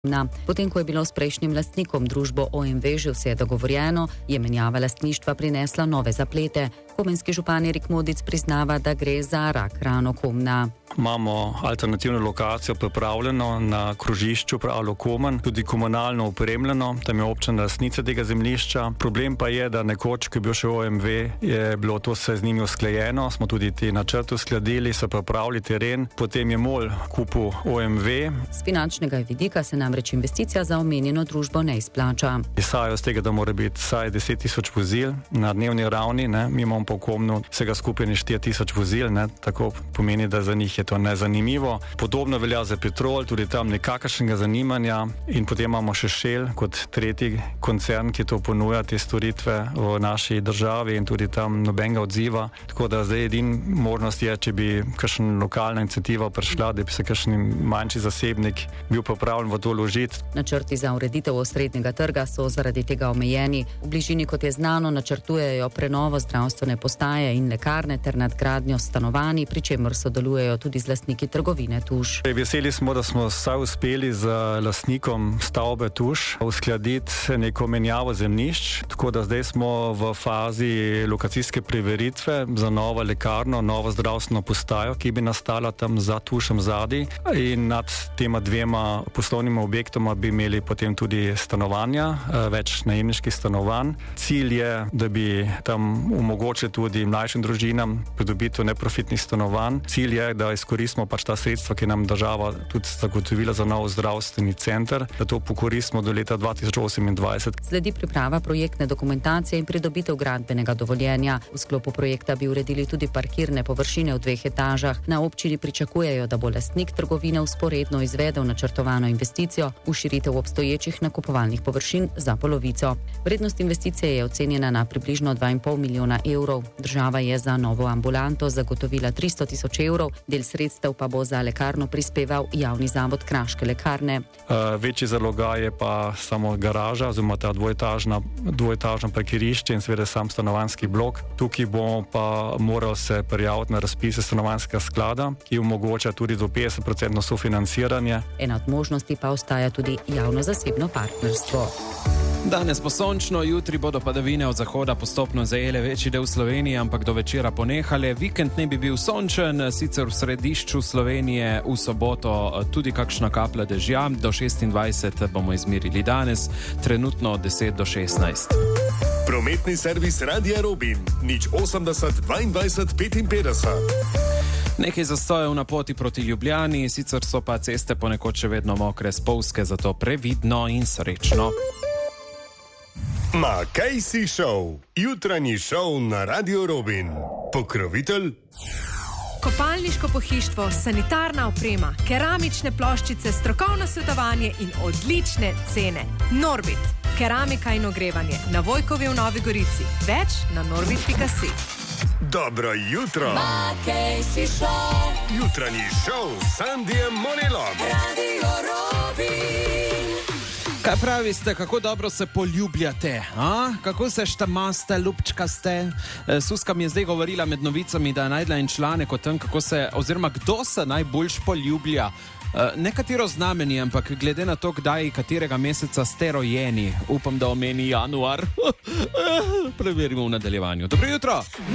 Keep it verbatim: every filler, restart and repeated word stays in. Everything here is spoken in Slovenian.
Potem, ko je bilo s prejšnjim lastnikom družbo O M V že vse dogovorjeno, je menjava lastništva prinesla nove zaplete. Komenski župan Erik Modic priznava, da gre za rak rano Komna. Imamo alternativno lokacijo pripravljeno na krožišču Pravlo Komen, tudi komunalno opremljeno, tam je občina lastnica tega zemljišča. Problem pa je, da nekoč, ko je bil še O M V, je bilo to vse z njimi usklajeno, smo tudi te načrte uskladili, so pripravili teren, potem je MOL kupil O M V. Z finančnega vidika se namreč investicija za omenjeno družbo ne izplača. Izhajajo z tega, da mora biti vsaj deset tisoč vozil na dnevni ravni, ne? Mi imamo po Komnu vsega skupaj ne štiri tisoč vozil, ne? Tako pomeni, da za njih je to nezanimivo. Podobno velja za Petrol, tudi tam nekakšnega zanimanja, in potem imamo še Shell kot tretji koncern, ki to ponuja te storitve v naši državi, in tudi tam nobenega odziva. Tako da zdaj edina možnost je, če bi kakšna lokalna iniciativa prišla, da bi se kakšen manjši zasebnik bil pripravljen v to vložiti. Načrti za ureditev osrednjega trga so zaradi tega omejeni. V bližini, kot je znano, načrtujejo prenovo zdravstvene postaje in lekarne ter nadgradnjo stanovanj, pri čemer sodelujejo tudi z lastniki trgovine Tuš. Veseli smo, da smo vsaj uspeli z lastnikom stavbe Tuš uskladiti neko menjavo zemljišč, tako da zdaj smo v fazi lokacijske preveritve za novo lekarno, novo zdravstveno postajo, ki bi nastala tam za Tušem zadaj, in nad tema dvema poslovnima objektoma bi imeli potem tudi stanovanja, več najemniških stanovanj. Cilj je, da bi tam omogočili tudi mlajšim družinam pridobitev neprofitnih stanovanj. Cilj je, da izkoristimo pač ta sredstva, ki nam država tudi zagotovila za nov zdravstveni center, da to pokoristimo do leta dva tisoč osemindvajset. Sledi priprava projektne dokumentacije in pridobitev gradbenega dovoljenja. V sklopu projekta bi uredili tudi parkirne površine v dveh etažah. Na občini pričakujejo, da bo lastnik trgovine vzporedno izvedel načrtovano investicijo v širitev obstoječih nakupovalnih površin za polovico. Vrednost investicije je ocenjena na približno dva in pol milijona evrov. Država je za novo ambulanto zagotovila tristo tisoč evrov, del sredstev pa bo za lekarno prispeval javni zavod Kraške lekarne. Uh, večji zalogaj je pa samo garaža, oziroma ta dvoetažna, dvoetažno parkirišče in seveda sam stanovanjski blok. Tukaj bomo pa morali se prijaviti na razpise stanovanjskega sklada, ki omogoča tudi do petdeset procentno sofinanciranje. Ena od možnosti pa ostaja tudi javno-zasebno partnerstvo. Danes bo sončno, jutri bodo padavine od zahoda postopno zajele večji del Slovenije, ampak do večera ponehale. Vikend ne bi bil sončen, sicer v središču Slovenije v soboto tudi kakšna kaplja dežja, do šestindvajset bomo izmerili danes, trenutno od deset do šestnajst. Prometni servis Radia Robin, nič osemdeset dvaindvajset petinpetdeset. Nekaj zastojev na poti proti Ljubljani, sicer so pa ceste ponekod še vedno mokre, spolzke, zato previdno in srečno. Ma kaj si šel? Jutranji šov na Radio Robin. Pokrovitelj? Kopalniško pohištvo, sanitarna oprema, keramične ploščice, strokovno svetovanje in odlične cene. Norbit, keramika in ogrevanje, na Vojkovi v Novi Gorici. Več na norbit pika si. Dobro jutro. Ma kaj si šel? Jutranji šov s Sandijem Monelom. Radio Robin. Kaj praviste, kako dobro se poljubljate? A? Kako se štamaste, lupčkaste? Suska mi je zdaj govorila med novicami, da je najdla en članek o tem, kako se, oziroma kdo se najboljš poljublja. Nekatero znamenje, ampak glede na to, kdaj katerega meseca ste rojeni, upam, da omeni januar. Preverimo v nadaljevanju. Dobro jutro!